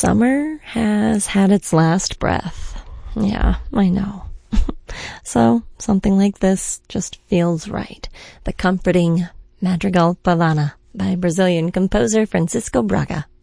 Summer has had its last breath. Yeah, I know. So, something like this just feels right. The comforting Madrigal Pavana by Brazilian composer Francisco Braga.